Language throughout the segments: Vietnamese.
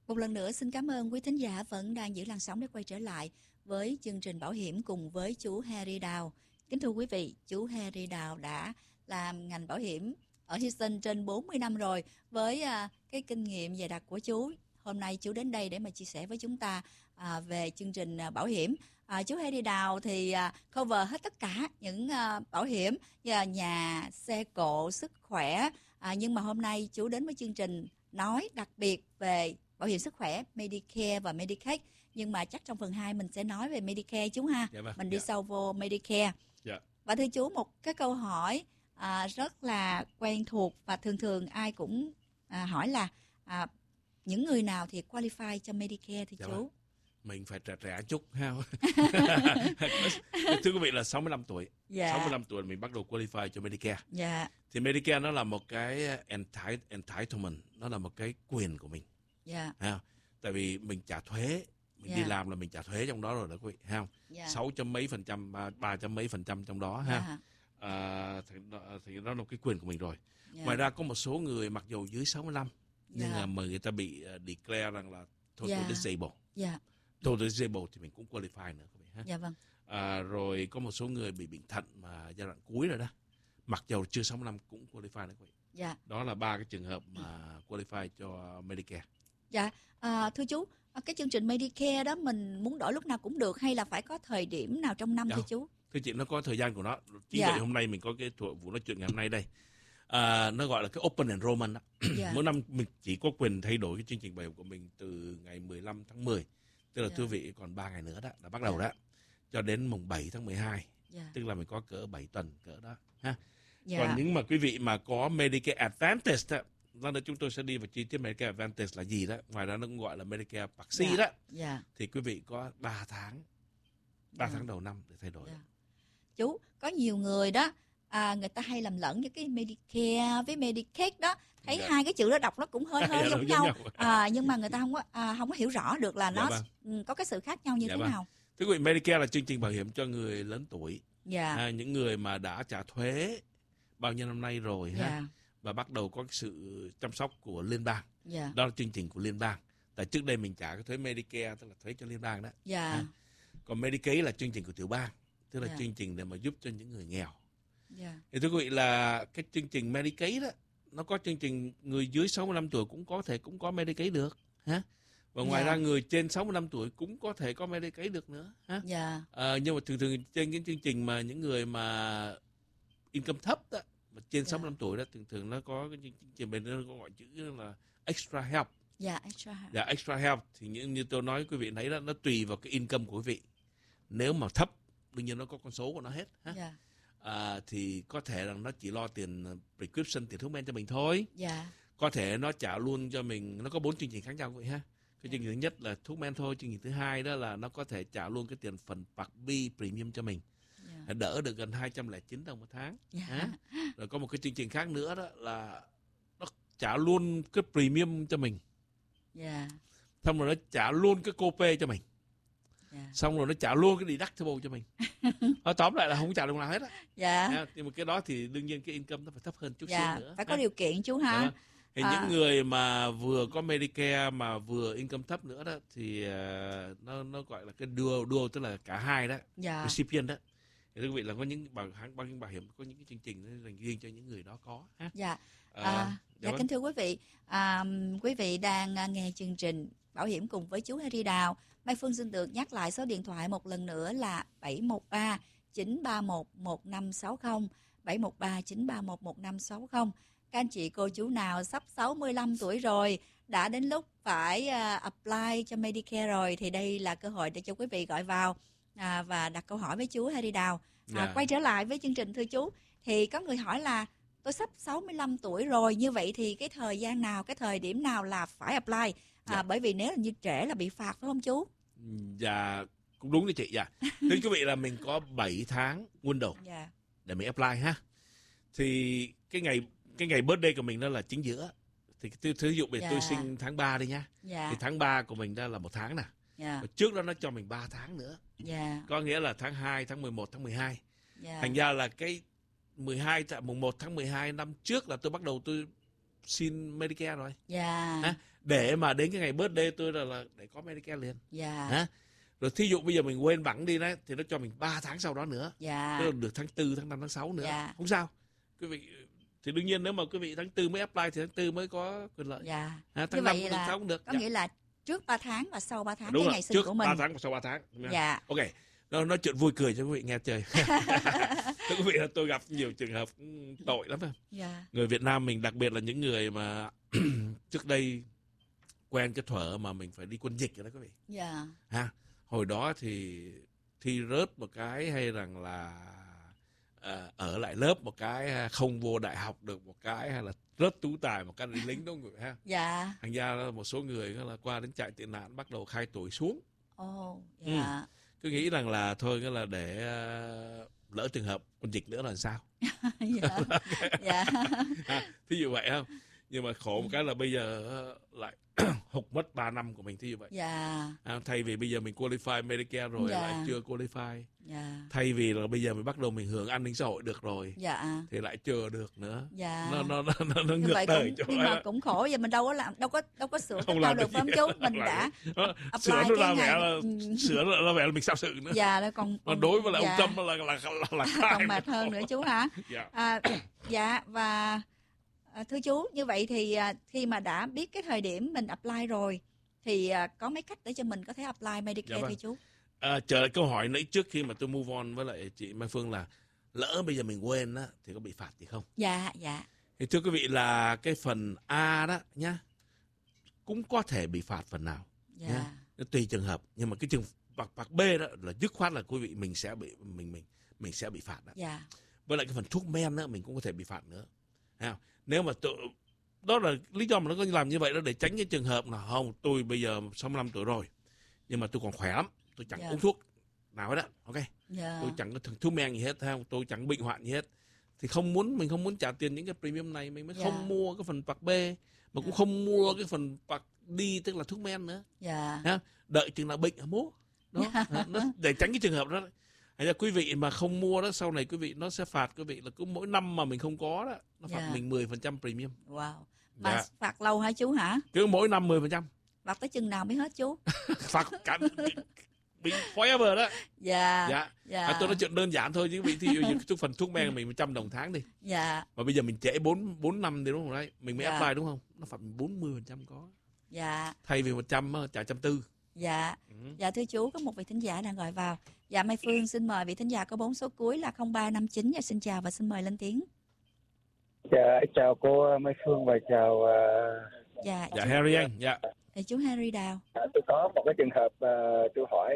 Một lần nữa xin cảm ơn quý thính giả vẫn đang giữ làn sóng để quay trở lại với chương trình bảo hiểm cùng với chú Harry Đào. Kính thưa quý vị, chú Harry Đào đã làm ngành bảo hiểm ở Houston trên 40 năm rồi. Với cái kinh nghiệm dày đặc của chú, hôm nay chú đến đây để mà chia sẻ với chúng ta về chương trình bảo hiểm. Chú Harry Đào thì cover hết tất cả những bảo hiểm như là nhà, xe cộ, sức khỏe. Nhưng mà hôm nay chú đến với chương trình nói đặc biệt về bảo hiểm sức khỏe Medicare và Medicaid, nhưng mà chắc trong phần 2 mình sẽ nói về Medicare chú ha. Dạ vâng, mình đi sâu vô Medicare. Dạ. Và thưa chú, một cái câu hỏi rất là quen thuộc và thường thường ai cũng hỏi là những người nào thì qualify cho Medicare thì Dạ chú? vâng. Mình phải trẻ chút ha. Thưa quý vị là 65 tuổi. Dạ. 65 tuổi mình bắt đầu qualify cho Medicare. Dạ. Thì Medicare nó là một cái entitlement, nó là một cái quyền của mình. Dạ. Ha. Tại vì mình trả thuế, mình đi làm là mình trả thuế trong đó rồi đó quý vị, ha. 6 chấm mấy phần trăm, 3 chấm mấy phần trăm trong đó ha. Thì đó là cái quyền của mình rồi. Ngoài ra có một số người mặc dù dưới 65 nhưng mà người ta bị declare rằng là total disabled. Total disabled thì mình cũng qualify nữa quý vị ha. Dạ vâng. Rồi có một số người bị bệnh thận mà giai đoạn cuối rồi đó, mặc dù chưa 65 cũng qualify nữa quý vị. Dạ. Đó là 3 cái trường hợp mà qualify cho Medicare. Dạ, thưa chú, cái chương trình Medicare đó mình muốn đổi lúc nào cũng được hay là phải có thời điểm nào trong năm thưa chú? Thưa chị, nó có thời gian của nó. Chính vậy hôm nay mình có cái vụ nói chuyện ngày hôm nay đây. Nó gọi là cái Open Enrollment đó. Mỗi năm mình chỉ có quyền thay đổi cái chương trình bảo hiểm của mình từ ngày 15 tháng 10. Tức là thưa vị còn 3 ngày nữa đó, đã bắt đầu đó. Cho đến mùng 7 tháng 12. Tức là mình có cỡ 7 tuần cỡ đó. Ha. Còn những mà quý vị mà có Medicare Advantage đó, do đó chúng tôi sẽ đi vào chi tiết Medicare Advantage là gì đó. Ngoài ra nó cũng gọi là Medicare Part C đó. Thì quý vị có 3 tháng đầu năm để thay đổi. Chú, có nhiều người đó, người ta hay lầm lẫn với cái Medicare với Medicaid đó. Thấy hai cái chữ đó đọc nó cũng hơi giống nhau. Nhưng mà người ta không có hiểu rõ được là nó có cái sự khác nhau như thế nào. Thưa quý vị, Medicare là chương trình bảo hiểm cho người lớn tuổi. Những người mà đã trả thuế bao nhiêu năm nay rồi ha. Và bắt đầu có sự chăm sóc của liên bang. Đó là chương trình của liên bang. Tại trước đây mình trả cái thuế Medicare, tức là thuế cho liên bang đó. Còn Medicaid là chương trình của tiểu bang, tức là chương trình để mà giúp cho những người nghèo. Thì thưa quý vị là cái chương trình Medicaid đó, nó có chương trình người dưới 65 tuổi cũng có Medicaid được. Ha? Và ngoài ra người trên 65 tuổi cũng có thể có Medicaid được nữa. Ha? Nhưng mà thường trên cái chương trình mà những người mà income thấp đó, trên 65 tuổi đó, thường nó có cái chương trình bên nó gọi chữ là extra help. Extra help thì như tôi nói quý vị thấy đó, nó tùy vào cái income của quý vị. Nếu mà thấp, đương nhiên nó có con số của nó hết. Ha? Thì có thể là nó chỉ lo tiền prescription, tiền thuốc men cho mình thôi. Có thể nó trả luôn cho mình, nó có 4 chương trình khác nhau vậy ha. Cái chương trình thứ nhất là thuốc men thôi, chương trình thứ hai đó là nó có thể trả luôn cái tiền phần Part B premium cho mình. Đỡ được gần 209 đồng một tháng. Rồi có một cái chương trình khác nữa đó là nó trả luôn cái premium cho mình. Xong rồi nó trả luôn cái copay cho mình. Xong rồi nó trả luôn cái deductible cho mình. Tóm lại là không trả đồng nào hết á. Nhưng mà cái đó thì đương nhiên cái income nó phải thấp hơn chút xíu nữa. Phải có điều kiện chú ha. Thì những người mà vừa có Medicare mà vừa income thấp nữa đó thì nó gọi là cái dual, tức là cả hai đó. Recipient đó. Thì quý vị là có những bảo hiểm có những cái chương trình dành riêng cho những người đó có. Ha? Kính thưa quý vị, quý vị đang nghe chương trình Bảo hiểm cùng với chú Harry Đào. Mai Phương xin được nhắc lại số điện thoại một lần nữa là 713 931 1560, 713 931 1560. Các anh chị cô chú nào sắp 65 tuổi rồi, đã đến lúc phải apply cho Medicare rồi, thì đây là cơ hội để cho quý vị gọi vào và đặt câu hỏi với chú Harry Đào. Quay trở lại với chương trình thưa chú, thì có người hỏi là tôi sắp 65 tuổi rồi, như vậy thì cái thời gian nào, cái thời điểm nào là phải apply? Bởi vì nếu là như trễ là bị phạt phải không chú? Dạ, cũng đúng đấy chị. Thưa quý vị là mình có 7 tháng window để mình apply ha. Thì cái ngày birthday của mình đó là chính giữa. Thì thí dụ tôi sinh tháng 3 đi nha. Thì tháng 3 của mình đó là 1 tháng nè. Trước đó nó cho mình 3 tháng nữa. Có nghĩa là tháng 2, tháng 11, tháng 12. Thành ra là cái mùng 1 tháng 12 năm trước là tôi bắt đầu tôi xin Medicare rồi. để mà đến cái ngày birthday tôi là để có Medicare liền. Dạ. Rồi thí dụ bây giờ mình quên bẵng đi đấy thì nó cho mình 3 tháng sau đó nữa. Dạ. Tức là được tháng 4, tháng 5, tháng 6 nữa. Dạ. Không sao. Quý vị thì đương nhiên nếu mà quý vị tháng 4 mới apply thì tháng 4 mới có quyền lợi. Dạ. Tháng 5 cũng được, 6 cũng được. Có nghĩa là trước 3 tháng và sau 3 tháng đúng cái rồi, ngày sinh của mình. Trước 3 tháng và sau 3 tháng. Dạ. Ok. Nói chuyện vui cười cho quý vị nghe chơi. Thưa quý vị là tôi gặp nhiều trường hợp tội lắm. Dạ. Người Việt Nam mình, đặc biệt là những người mà trước đây quen cái thuở mà mình phải đi quân dịch rồi đó quý vị. Dạ. Hồi đó thì thi rớt một cái, hay rằng là ở lại lớp một cái, không vô đại học được một cái, hay là rớt tú tài một cái, đi lính đúng không ha? Dạ. Thành ra là một số người là qua đến trại tị nạn bắt đầu khai tuổi xuống. Dạ. Cứ nghĩ rằng là thôi cái là để lỡ trường hợp quân dịch nữa là sao? Dạ. Dạ. Thí dụ vậy không? Nhưng mà khổ một cái là bây giờ lại hụt mất 3 năm của mình, thí dụ vậy. Dạ. Thay vì bây giờ mình qualify Medicare rồi lại chưa qualify. Dạ. Thay vì là bây giờ mình bắt đầu mình hưởng an ninh xã hội được rồi. Dạ. Thì lại chưa được nữa. Dạ. Nó ngược đời. Nhưng mà cũng khổ, giờ mình đâu có sửa cái tao được, phải không chú? Mình đã sửa nó ra vẻ là sửa nó ra vẻ là mình sao sự nữa. Dạ, nó còn đối với lại ông Trump là còn mệt hơn nữa chú hả? Dạ. Dạ, và thưa chú, như vậy thì khi mà đã biết cái thời điểm mình apply rồi thì có mấy cách để cho mình có thể apply Medicare thưa chú? Trở lại câu hỏi nãy trước khi mà tôi move on với lại chị Mai Phương là lỡ bây giờ mình quên á thì có bị phạt gì không? Dạ, dạ. Thì thưa quý vị là cái phần A đó nhá, cũng có thể bị phạt phần nào. Dạ. Nhá. Nó tùy trường hợp, nhưng mà cái trường phạt B đó là dứt khoát là quý vị mình sẽ bị mình sẽ bị phạt đó. Dạ. Với lại cái phần thuốc men đó mình cũng có thể bị phạt nữa. Thấy không? Nếu mà đó là lý do mà nó có làm như vậy đó, để tránh cái trường hợp là không, tôi bây giờ 65 tuổi rồi nhưng mà tôi còn khỏe lắm, tôi chẳng uống thuốc nào hết á, ok, tôi chẳng có thuốc men gì hết, không, tôi chẳng bệnh hoạn gì hết, thì mình không muốn trả tiền những cái premium này, mình mới không mua cái phần part B, mà cũng không mua cái phần part D, tức là thuốc men nữa. Đợi chừng nào bệnh mua đó. Để tránh cái trường hợp đó. Hay là quý vị mà không mua đó, sau này quý vị nó sẽ phạt quý vị là cứ mỗi năm mà mình không có đó, nó phạt mình 10% premium. Wow. Mà phạt lâu hả chú hả? Cứ mỗi năm 10%. Phạt tới chừng nào mới hết chú? Phạt cả bị forever đó. Dạ. Tôi nói chuyện đơn giản thôi chứ vị, thí dụ như phần thuốc men mình 100 đồng tháng đi. Dạ. Mà bây giờ mình trễ 4 năm đi đúng không đấy? Mình mới apply đúng không? Nó phạt 40% có. Dạ. Thay vì 100 trả 140. Dạ. Dạ thưa chú, có một vị thính giả đang gọi vào. Dạ, Mai Phương xin mời vị thính giả có 4 số cuối là 0359. Dạ, xin chào và xin mời lên tiếng. Dạ, chào cô Mai Phương và chào dạ Harry anh. Dạ. Chú Harry Đào. Tôi có một cái trường hợp tôi hỏi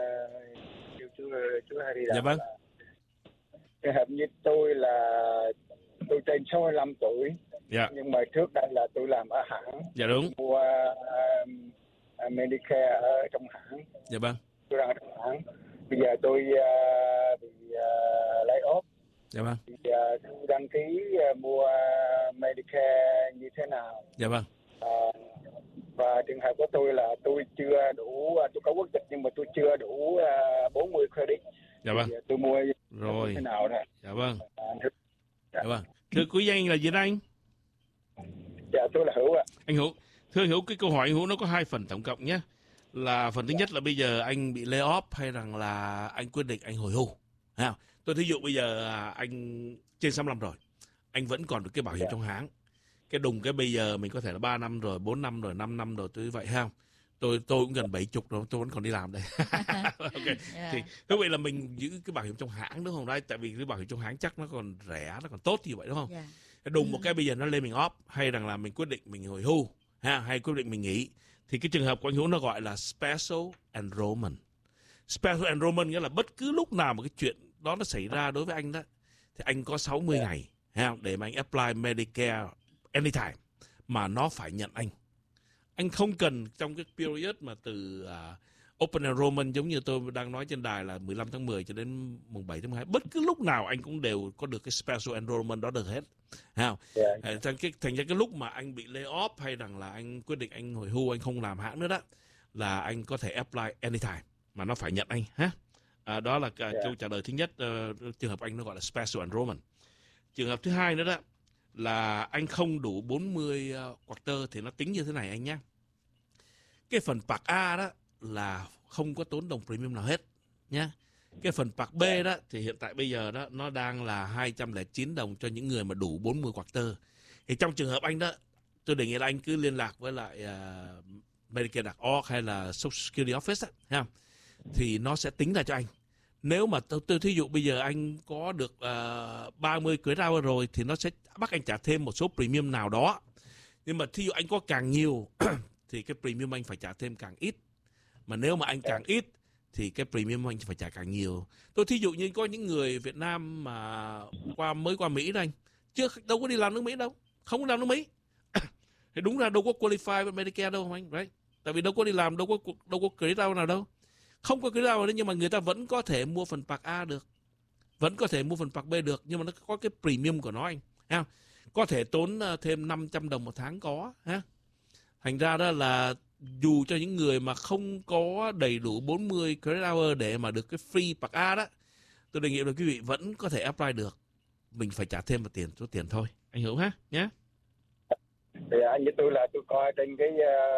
chú Harry Đào. Dạ vâng. Trường hợp như tôi là tôi trên 65 tuổi. Dạ. Nhưng mà trước đây là tôi làm ở hãng. Dạ đúng. Mua Medicare ở trong hãng. Dạ vâng. Tôi đang ở trong hãng. Bây giờ tôi bị lay off. Dạ vâng. Thì tôi đăng ký mua Medicare như thế nào? Dạ vâng. Và trường hợp của tôi là tôi chưa đủ, tôi có quốc tịch nhưng mà tôi chưa đủ 40 credit. Dạ vâng. Thì tôi mua rồi thế nào này? Dạ vâng. Dạ vâng. Thưa quý danh là gì anh? Dạ tôi là Hữu ạ. Anh Hữu. Thưa anh Hữu, cái câu hỏi anh Hữu nó có 2 phần tổng cộng nhé. Là phần thứ nhất là bây giờ anh bị lay off hay rằng là anh quyết định anh hồi hưu. Tôi thí dụ bây giờ anh trên 65 rồi, anh vẫn còn được cái bảo hiểm trong hãng. Cái đùng cái bây giờ mình có thể là 3 năm rồi, 4 năm rồi, 5 năm rồi, tôi vậy không? Tôi cũng gần 70 rồi, tôi vẫn còn đi làm đây. Ok. Thì thú vị là mình giữ cái bảo hiểm trong hãng đúng không đấy? Tại vì cái bảo hiểm trong hãng chắc nó còn rẻ, nó còn tốt như vậy đúng không? Đùng một cái bây giờ nó lên mình off, hay rằng là mình quyết định mình hồi hưu, hay quyết định mình nghỉ. Thì cái trường hợp của anh Hữu nó gọi là Special Enrollment. Special Enrollment nghĩa là bất cứ lúc nào mà cái chuyện đó nó xảy ra đối với anh đó, thì anh có 60 ngày để mà anh apply Medicare anytime mà nó phải nhận anh. Anh không cần trong cái period mà từ Open Enrollment giống như tôi đang nói trên đài là 15 tháng 10 cho đến mùng 7 tháng 12. Bất cứ lúc nào anh cũng đều có được cái Special Enrollment đó được hết. Thành ra cái lúc mà anh bị lay off hay rằng là anh quyết định anh hồi hưu, anh không làm hãng nữa đó, là anh có thể apply anytime mà nó phải nhận anh. Đó là câu trả lời thứ nhất. Trường hợp anh nó gọi là Special Enrollment. Trường hợp thứ hai nữa đó là anh không đủ 40 quarter thì nó tính như thế này anh nhé. Cái phần Part A đó là không có tốn đồng premium nào hết nhá. Cái phần Part B đó thì hiện tại bây giờ đó nó đang là 209 đồng cho những người mà đủ 40 quarter. Thì trong trường hợp anh đó, tôi đề nghị là anh cứ liên lạc với lại Medicare.org hay là Social Security Office đó, thì nó sẽ tính ra cho anh. Nếu mà tôi thí dụ bây giờ anh có được 30 credit hour rồi thì nó sẽ bắt anh trả thêm một số premium nào đó. Nhưng mà thí dụ anh có càng nhiều thì cái premium anh phải trả thêm càng ít. Mà nếu mà anh càng ít thì cái premium anh phải trả càng nhiều. Tôi thí dụ như có những người Việt Nam mà mới qua Mỹ đó anh, trước đâu có đi làm nước Mỹ đâu, không có làm nước Mỹ. Thì đúng ra đâu có qualify với Medicare đâu anh, right? Tại vì đâu có đi làm, đâu có credit hour nào đâu. Không có credit hour đấy, nhưng mà người ta vẫn có thể mua phần Part A được, vẫn có thể mua phần Part B được, nhưng mà nó có cái premium của nó anh, ha? Có thể tốn thêm 500 đồng một tháng có, ha? Thành ra đó là dù cho những người mà không có đầy đủ 40 credit hour để mà được cái free Part A đó, tôi đề nghị là quý vị vẫn có thể apply được. Mình phải trả thêm một số tiền thôi. Anh Hữu ha, nhé. Thì anh với tôi là tôi coi trên cái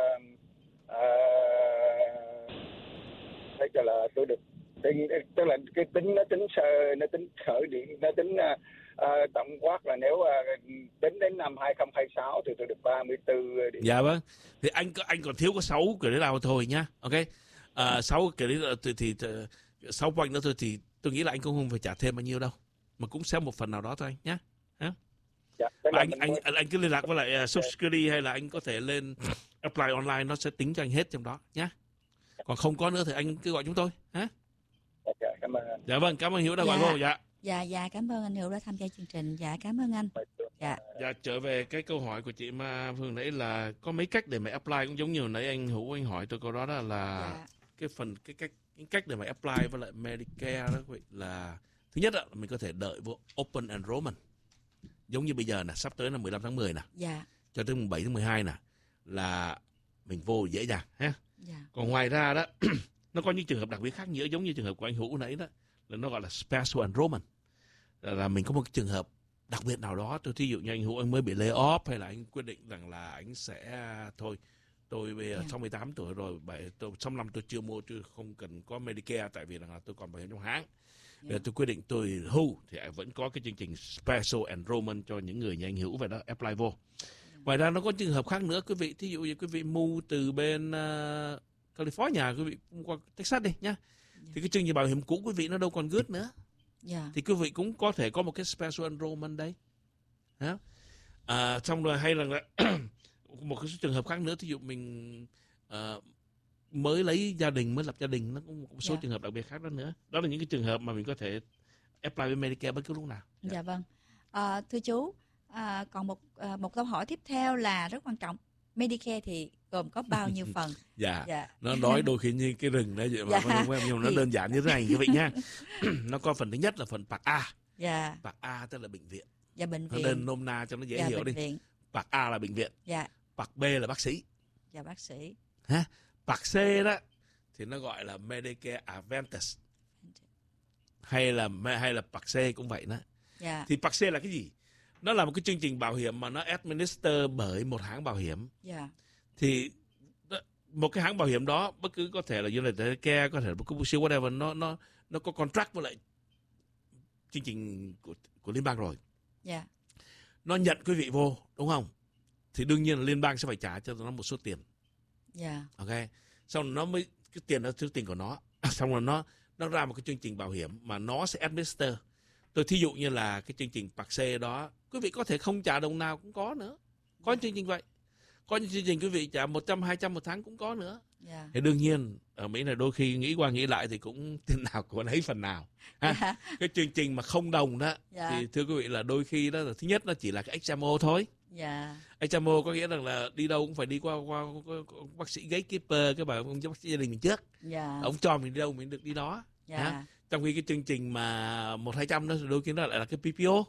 thấy cho là tôi được tính, tức là cái tính nó tính khởi điểm, nó tính tổng quát là nếu tính đến năm 2026 thì tôi được 34 điểm. Dạ vâng. Thì anh còn thiếu có 6 credit hour thôi nhá. Ok. 6 credit thì 6 point nữa thôi thì tôi nghĩ là anh cũng không phải trả thêm bao nhiêu đâu. Mà cũng sẽ một phần nào đó thôi anh nhá. Dạ, anh cứ liên lạc với lại Social Security hay là anh có thể lên apply online, nó sẽ tính cho anh hết trong đó nhá. Còn không có nữa thì anh cứ gọi chúng tôi ha. Dạ, cảm ơn anh. Dạ vâng, cảm ơn Hiếu đã gọi vô. Dạ, cảm ơn anh Hiếu đã tham gia chương trình. Dạ, cảm ơn anh. Dạ, trở về cái câu hỏi của chị Ma Phương nãy là có mấy cách để mà apply, cũng giống như nãy anh Hữu anh hỏi tôi câu đó là cái cách để mà apply với lại Medicare đó quý vị, là thứ nhất là mình có thể đợi vô Open Enrollment. Giống như bây giờ nè, sắp tới là 15 tháng 10 nè. Dạ. Cho tới mùng 7 tháng 12 nè, là mình vô dễ dàng ha. Dạ. Còn ngoài ra đó nó có những trường hợp đặc biệt khác nữa, giống như trường hợp của anh Hữu nãy đó, là nó gọi là Special Enrollment. Là mình có một cái trường hợp đặc biệt nào đó, tôi thí dụ như anh Hữu anh mới bị lay off, hay là anh quyết định rằng là anh sẽ thôi tôi bây giờ 68 tuổi rồi, 65 tôi chưa mua, tôi không cần có Medicare tại vì rằng là tôi còn bảo hiểm trong hãng. Bây giờ tôi quyết định tôi hưu thì vẫn có cái chương trình Special Enrollment cho những người như anh Hữu vậy đó, apply vô. Ngoài ra nó có trường hợp khác nữa quý vị, thí dụ như quý vị mua từ bên California, quý vị qua Texas đi nhá. Thì cái chương trình bảo hiểm cũ quý vị nó đâu còn good nữa. Thì quý vị cũng có thể có một cái Special Enrollment đấy. Xong rồi hay là một cái trường hợp khác nữa, thí dụ mình mới lấy gia đình, mới lập gia đình, nó có một số trường hợp đặc biệt khác đó nữa. Đó là những cái trường hợp mà mình có thể apply với Medicare bất cứ lúc nào. Dạ vâng. Thưa chú, còn một câu hỏi tiếp theo là rất quan trọng. Medicare thì gồm có bao nhiêu phần? Dạ. Nó nói đôi khi như cái rừng đấy vậy mà nhưng nó đơn giản như thế này quý vị nha. Nó có phần thứ nhất là phần Part A. Dạ. Part A tức là bệnh viện. Dạ, bệnh viện. Nó đơn nôm na cho nó dễ hiểu đi. Viện. Part A là bệnh viện. Dạ. Part B là bác sĩ. Dạ, bác sĩ. Part C đó thì nó gọi là Medicare Advantage. Hay là Part C cũng vậy đó. Dạ. Thì Part C là cái gì? Nó là một cái chương trình bảo hiểm mà nó administer bởi một hãng bảo hiểm. Dạ. Thì một cái hãng bảo hiểm đó, bất cứ có thể là United Care, có thể là Blue Shield, whatever, nó có contract với lại chương trình của liên bang rồi. Dạ. Nó nhận quý vị vô, đúng không? Thì đương nhiên là liên bang sẽ phải trả cho nó một số tiền. Dạ. Ok. Xong nó mới cái tiền đó, thứ tiền của nó. Xong rồi nó ra một cái chương trình bảo hiểm mà nó sẽ administer. Tôi thí dụ như là cái chương trình Part C đó, quý vị có thể không trả đồng nào cũng có nữa. Có chương trình vậy. Có những chương trình quý vị trả 100, 200 một tháng cũng có nữa. Thì đương nhiên ở Mỹ này đôi khi nghĩ qua nghĩ lại thì cũng tiền nào của ấy phần nào. Cái chương trình mà không đồng đó thì thưa quý vị là đôi khi đó là thứ nhất nó chỉ là cái HMO thôi. HMO có nghĩa là đi đâu cũng phải đi qua bác sĩ gatekeeper, cái bảo ông bác sĩ gia đình mình trước. Ông cho mình đi đâu mình được đi đó. Trong khi cái chương trình mà 100-200 đó đôi khi nó lại là cái PPO.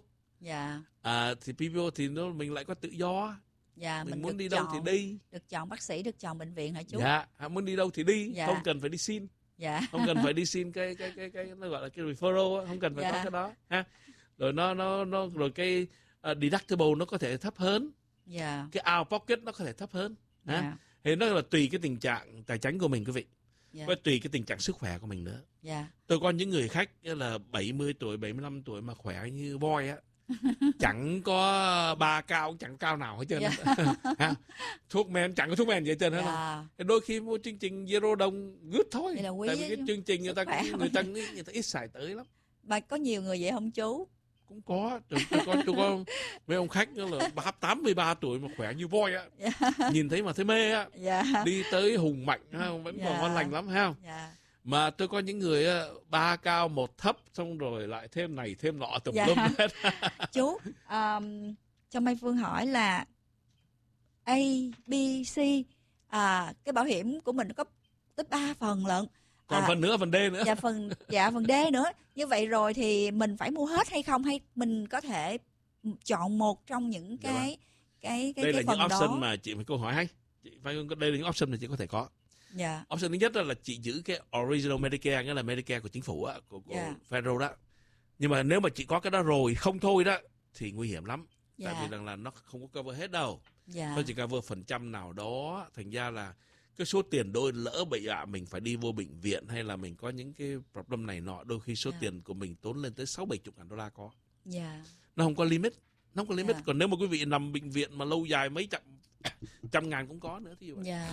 Thì PPO thì mình lại có tự do. Mình muốn đi đâu thì đi. Được chọn bác sĩ, được chọn bệnh viện hả chú? Muốn đi đâu thì đi, không cần phải đi xin. Không cần phải đi xin cái nó gọi là cái referral, không cần phải có cái đó ha. Rồi nó rồi cái deductible nó có thể thấp hơn. Cái out pocket nó có thể thấp hơn. Thì nó là tùy cái tình trạng tài chính của mình quý vị. Và tùy cái tình trạng sức khỏe của mình nữa. Tôi có những người khách là 70 tuổi, 75 tuổi mà khỏe như voi á. Chẳng có ba cao, chẳng cao nào hết trơn. Thuốc men, chẳng có thuốc men gì hết trơn hết. Đôi khi mua chương trình zero đồng good thôi. Tại vì cái chương trình người ta ít xài tới lắm. Mà có nhiều người vậy không chú? Cũng có. Tôi có mấy ông khách là 83 tuổi mà khỏe như voi á. Nhìn thấy mà thấy mê á. Đi tới hùng mạnh vẫn còn ngon lành lắm ha. Mà tôi có những người 3 cao 1 thấp, xong rồi lại thêm này thêm nọ tùm lum hết. Chú, cho Mai Phương hỏi là A, B, C, cái bảo hiểm của mình có tới 3 phần lận. Còn phần nữa, phần D nữa. Phần D nữa. Như vậy rồi thì mình phải mua hết hay không? Hay mình có thể chọn một trong những cái phần đó? Đây là những option mà chị phải câu hỏi hay. Đây là những option mà chị có thể có. Option thứ nhất là chị giữ cái original Medicare, nghĩa là Medicare của chính phủ của federal đó. Nhưng mà nếu mà chị có cái đó rồi không thôi đó thì nguy hiểm lắm. Tại vì rằng là nó không có cover hết đâu. Nó chỉ cover phần trăm nào đó. Thành ra là cái số tiền đôi lỡ bị mình phải đi vô bệnh viện hay là mình có những cái problem này nọ, đôi khi số tiền của mình tốn lên tới 60-70 ngàn đô la có. Nó không có limit. Còn nếu mà quý vị nằm bệnh viện mà lâu dài mấy trăm ngàn cũng có nữa. Thí dụ vậy.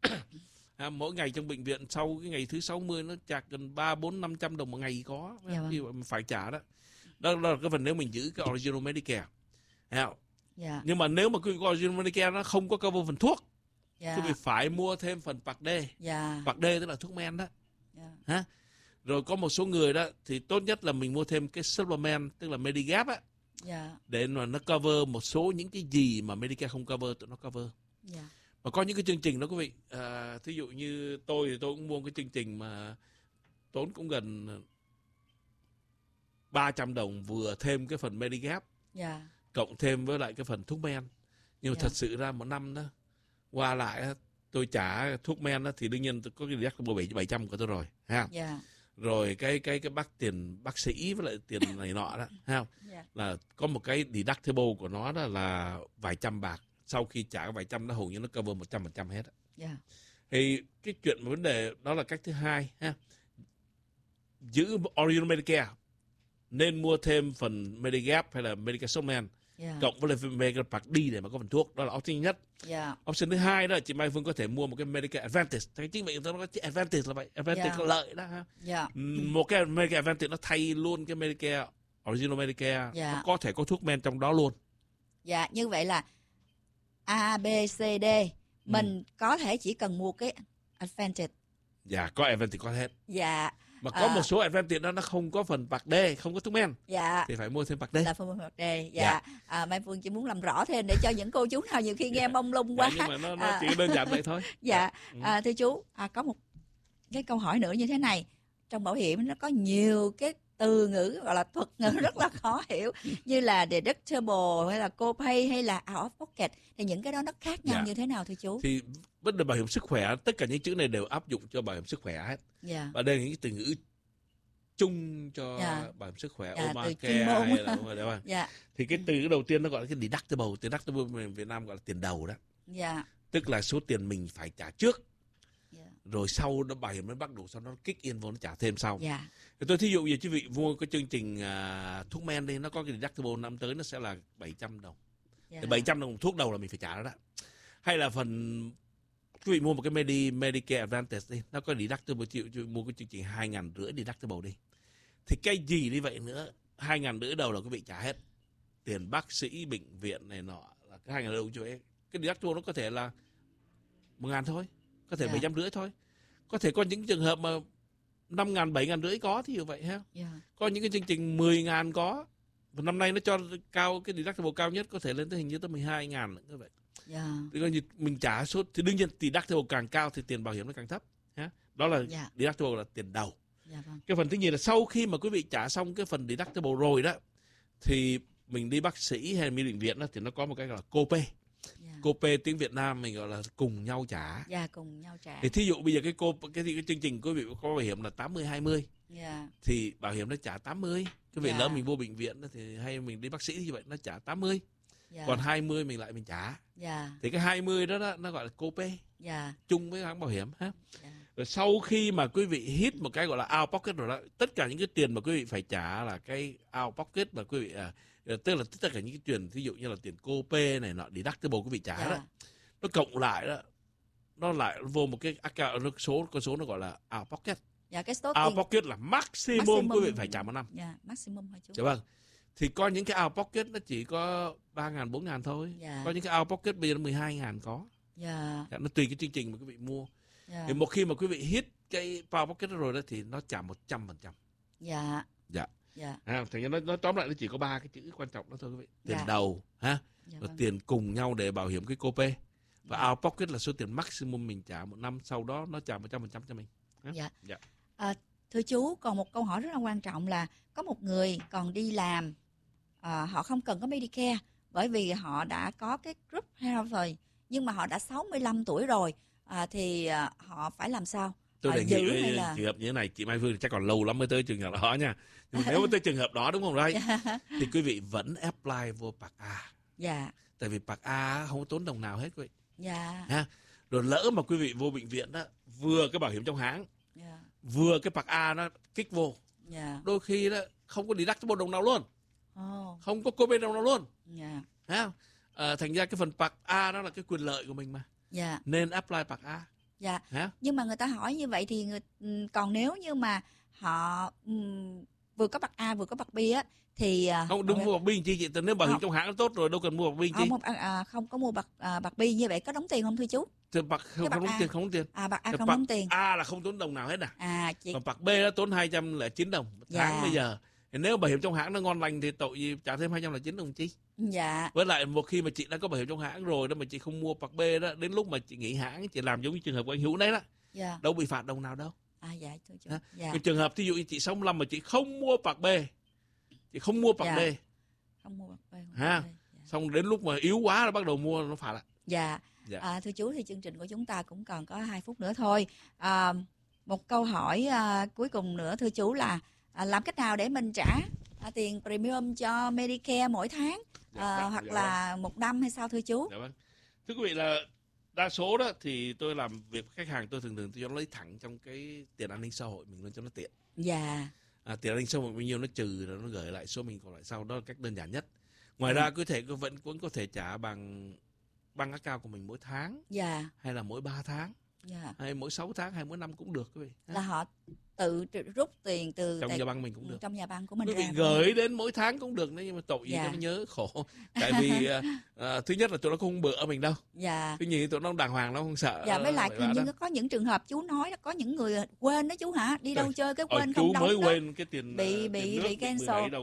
Mỗi ngày trong bệnh viện sau cái ngày thứ 60 nó chạc gần 300-500 đồng một ngày có. Thì phải trả đó. Đó là cái phần nếu mình giữ cái original Medicare. Nhưng mà nếu mà cái original Medicare nó không có cover phần thuốc, quý vị phải mua thêm phần Part D. Part D tức là thuốc men đó. Rồi có một số người đó thì tốt nhất là mình mua thêm cái supplement, tức là Medigap á. Để mà nó cover một số những cái gì mà Medicare không cover, tụi nó cover. Và có những cái chương trình đó quý vị, thí dụ như tôi thì tôi cũng mua cái chương trình mà tốn cũng gần 300 đồng vừa thêm cái phần Medigap, cộng thêm với lại cái phần thuốc men. Nhưng mà thật sự ra một năm đó qua lại tôi trả thuốc men đó, thì đương nhiên có cái deductible 700 của tôi rồi ha. Rồi cái tiền bác sĩ với lại tiền này nọ đó ha. Là có một cái deductible của nó đó là vài trăm bạc. Sau khi trả vài trăm nó hầu như nó cover 100% hết. Thì cái chuyện vấn đề đó là cách thứ hai ha. Giữ original Medicare nên mua thêm phần Medigap hay là Medicare Supplement cộng với lại Medicare Part D để mà có phần thuốc. Đó là option nhất. Option thứ hai đó là chị Mai Phương có thể mua một cái Medicare Advantage. Thế chính vậy tôi nói Advantage là vậy. Advantage có lợi đó ha. Một cái Medicare Advantage nó thay luôn cái Medicare original Medicare. Nó có thể có thuốc men trong đó luôn. Như vậy là A, B, C, D mình có thể chỉ cần mua cái Advantage. Có Advantage có hết. Mà có một số Advantage đó nó không có phần Part D, không có thuốc men. Thì phải mua thêm Part D. Là phần Part D. Mai Phương chỉ muốn làm rõ thêm để cho những cô chú nào nhiều khi nghe mông lung quá. Nhưng mà nó chỉ đơn giản vậy thôi. Thưa chú, có một cái câu hỏi nữa như thế này. Trong bảo hiểm nó có nhiều cái từ ngữ gọi là thuật ngữ rất là khó hiểu, như là deductible hay là copay hay là out of pocket, thì những cái đó nó khác nhau như thế nào thưa chú? Thì vấn đề bảo hiểm sức khỏe, tất cả những chữ này đều áp dụng cho bảo hiểm sức khỏe hết. Và đây là những từ ngữ chung cho bảo hiểm sức khỏe, Obamacare hay là thì cái từ đầu tiên nó gọi là cái deductible. Deductible Việt Nam gọi là tiền đầu đó. Tức là số tiền mình phải trả trước. Rồi sau đó bảo hiểm nó bắt đầu, sau nó kick in vô nó trả thêm sau. Tôi thí dụ như quý vị mua cái chương trình thuốc men đi, nó có cái deductible năm tới nó sẽ là 700 đồng. 700 đồng thuốc đầu là mình phải trả đó. Hay là phần quý vị mua một cái Medicare Advantage đi, nó có deductible, mua cái chương trình 2.500 deductible đi. Thì cái gì như vậy nữa, 2.500 đầu là quý vị trả hết. Tiền bác sĩ, bệnh viện này nọ là cái 2.000 đầu cho ấy. Cái deductible nó có thể là 1.000 thôi, có thể 750 thôi. Có thể có những trường hợp mà 5.000, 7.500 có thì như vậy ha. Có những cái chương trình 10.000 có. Và năm nay nó cho cao, cái deductible cao nhất có thể lên tới hình như tới 12.000 như vậy. Thì coi như mình trả số, thì đương nhiên deductible càng cao thì tiền bảo hiểm nó càng thấp. Đó là deductible là tiền đầu. Cái phần thứ nhì là sau khi mà quý vị trả xong cái phần deductible rồi đó, thì mình đi bác sĩ hay đi bệnh viện đó, thì nó có một cái gọi là copay. Copay tiếng Việt Nam mình gọi là cùng nhau trả. Cùng nhau trả. Thì thí dụ bây giờ cái chương trình quý vị có bảo hiểm là 80-20. Thì bảo hiểm nó trả 80. Cái việc lỡ mình vô bệnh viện đó, thì hay mình đi bác sĩ như vậy nó trả 80. Còn 20 mình lại mình trả. Thì cái 20 đó nó gọi là copay. Chung với hãng bảo hiểm ha. Rồi sau khi mà quý vị hit một cái gọi là out pocket rồi đó, tất cả những cái tiền mà quý vị phải trả là cái out pocket mà quý vị tức là tất cả những cái tiền ví dụ như là tiền copay này nọ deductible quý vị trả đó, nó cộng lại đó, nó lại vô một cái account, con số nó gọi là out pocket. Cái số out pocket là maximum quý vị phải trả một năm. Maximum hả chú? Dạ vâng. Thì có những cái out pocket nó chỉ có 3.000, 4.000 thôi. Có những cái out pocket bây giờ nó 12.000 có. Nó tùy cái chương trình mà quý vị mua. Thì một khi mà quý vị hit cái out pocket đó rồi đó thì nó trả 100%. Thành ra nó tóm lại nó chỉ có 3 cái chữ quan trọng đó thôi quý vị. Tiền đầu ha, rồi tiền cùng nhau để bảo hiểm cái copay. Và out pocket là số tiền maximum mình trả một năm, sau đó nó trả 100% cho mình. Thưa chú, còn một câu hỏi rất là quan trọng là có một người còn đi làm, họ không cần có Medicare bởi vì họ đã có cái group health rồi, nhưng mà họ đã 65 tuổi rồi, thì họ phải làm sao? Tôi đề nghị trường hợp như thế này, chị Mai Phương chắc còn lâu lắm mới tới trường hợp đó nha. Nhưng mà nếu mà tới trường hợp đó đúng không đấy, thì quý vị vẫn apply vô Part A. Tại vì Part A không có tốn đồng nào hết quý vị. Rồi lỡ mà quý vị vô bệnh viện đó, vừa cái bảo hiểm trong hãng, vừa cái Part A nó kích vô, đôi khi đó không có deductible đồng nào luôn, không có copay đồng nào luôn. Thành ra cái phần Part A đó là cái quyền lợi của mình mà, nên apply Part A. Nhưng mà người ta hỏi như vậy thì còn nếu như mà họ vừa có Part A vừa có Part B á thì không, đừng mua Part B chi chị, nếu bảo hiểm trong hãng nó tốt rồi đâu cần mua Part B chi. Không có mua Part B như vậy có đóng tiền không thưa chú? Không đóng tiền, không đóng tiền. Part A không đóng tiền. A là không tốn đồng nào hết còn Part B nó tốn 209 đồng một tháng bây giờ. Thì nếu bảo hiểm trong hãng nó ngon lành thì tội gì trả thêm 209 đồng chi. Với lại một khi mà chị đã có bảo hiểm trong hãng rồi đó mà chị không mua Part B đó, đến lúc mà chị nghỉ hãng, chị làm giống như trường hợp của anh Hữu đấy đó, đâu bị phạt đồng nào đâu. Thưa chú. Cái trường hợp thí dụ như chị 65 mà chị không mua Part B, chị không mua Part B, không mua Part B, xong đến lúc mà yếu quá là bắt đầu mua nó phạt lại. Thưa chú, thì chương trình của chúng ta cũng còn có 2 phút nữa thôi. Một câu hỏi cuối cùng nữa thưa chú là làm cách nào để mình trả tiền premium cho Medicare mỗi tháng, hoặc là một năm hay sao thưa chú? Thưa quý vị, là đa số đó thì tôi làm việc với khách hàng, tôi thường tôi cho nó lấy thẳng trong cái tiền an ninh xã hội mình luôn cho nó tiện. Tiền an ninh xã hội bao nhiêu nó trừ rồi nó gửi lại số mình còn lại sau, đó là cách đơn giản nhất. Ngoài ra vẫn có thể trả bằng account của mình mỗi tháng, hay là mỗi 3 tháng, hay mỗi 6 tháng, hay mỗi năm cũng được quý vị. Là họ tự rút tiền từ trong nhà băng mình cũng được, trong nhà băng của mình quý vị ra gửi đến mỗi tháng cũng được, nhưng mà tội gì cho nó nhớ khổ. Tại vì thứ nhất là tụi nó không bựa mình đâu, thứ nhì tụi nó đàng hoàng, nó không sợ. Với lại có những trường hợp chú nói là có những người quên đó chú hả, đi đâu chơi cái quên không đóng, chú mới quên cái tiền bị cancel.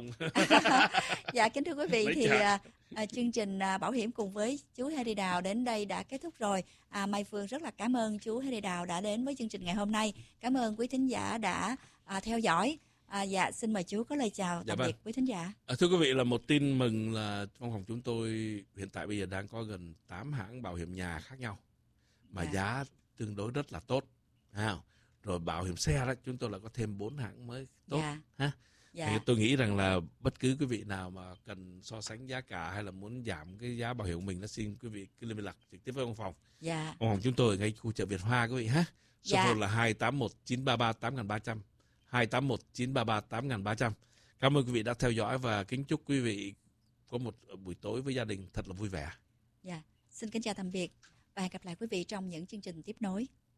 Kính thưa quý vị, thì chương trình bảo hiểm cùng với chú Harry Đào đến đây đã kết thúc rồi. Mai Phương rất là cảm ơn chú Harry Đào đã đến với chương trình ngày hôm nay. Cảm ơn quý thính giả đã theo dõi. Xin mời chú có lời chào tạm biệt quý thính giả. Thưa quý vị, là một tin mừng là văn phòng chúng tôi hiện tại bây giờ đang có gần 8 hãng bảo hiểm nhà khác nhau mà giá tương đối rất là tốt. Rồi bảo hiểm xe đó chúng tôi lại có thêm 4 hãng mới tốt. Thì tôi nghĩ rằng là bất cứ quý vị nào mà cần so sánh giá cả hay là muốn giảm cái giá bảo hiểm của mình, xin quý vị cứ liên lạc trực tiếp với văn phòng. Văn phòng chúng tôi ở ngay khu chợ Việt Hoa quý vị ha. Số phone là 281 933 8300, 281 933 8300. Cảm ơn quý vị đã theo dõi và kính chúc quý vị có một buổi tối với gia đình thật là vui vẻ. Xin kính chào tạm biệt và hẹn gặp lại quý vị trong những chương trình tiếp nối.